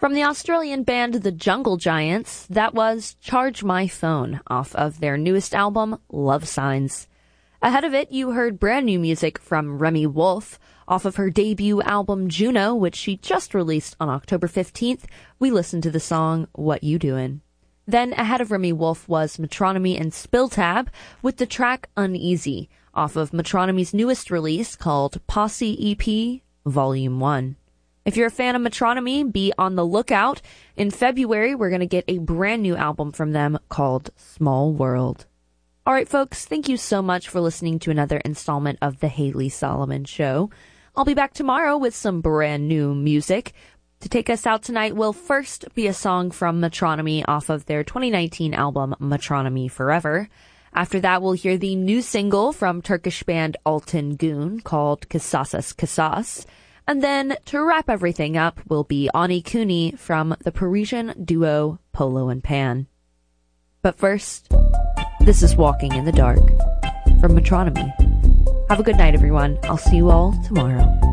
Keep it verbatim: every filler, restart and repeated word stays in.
From the Australian band The Jungle Giants, that was Charge My Phone off of their newest album, Love Signs. Ahead of it, you heard brand new music from Remi Wolf. Off of her debut album, Juno, which she just released on October fifteenth, we listened to the song, What You Doin'. Then ahead of Remi Wolf was Metronomy and Spilltab with the track Uneasy off of Metronomy's newest release called Posse E P Volume one. If you're a fan of Metronomy, be on the lookout. In February, we're going to get a brand new album from them called Small World. All right, folks, thank you so much for listening to another installment of The Haley Solomon Show. I'll be back tomorrow with some brand new music. To take us out tonight will first be a song from Metronomy off of their twenty nineteen album Metronomy Forever. After that, we'll hear the new single from Turkish band Altan Gün called Kısas Kısas. And then, to wrap everything up, will be Ani Kuni from the Parisian duo Polo and Pan. But first, this is Walking in the Dark from Metronomy. Have a good night, everyone. I'll see you all tomorrow.